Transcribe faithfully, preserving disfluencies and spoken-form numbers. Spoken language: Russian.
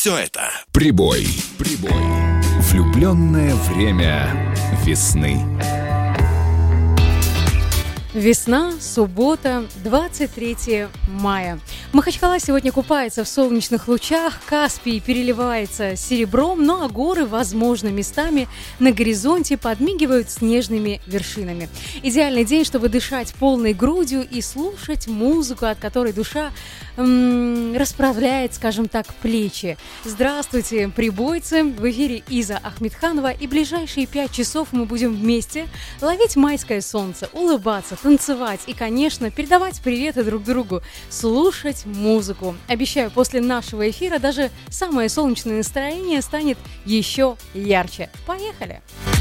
все это. Прибой. Прибой. Влюбленное время весны. Весна, суббота, двадцать третьего мая. Махачкала сегодня купается в солнечных лучах, Каспий переливается серебром, ну а горы, возможно, местами на горизонте подмигивают снежными вершинами. Идеальный день, чтобы дышать полной грудью и слушать музыку, от которой душа м- расправляет, скажем так, плечи. Здравствуйте, прибойцы! В эфире Иза Ахмедханова, и ближайшие пять часов мы будем вместе ловить майское солнце, улыбаться, танцевать и, конечно, передавать приветы друг другу, слушать музыку. Обещаю, после нашего эфира даже самое солнечное настроение станет еще ярче. Поехали!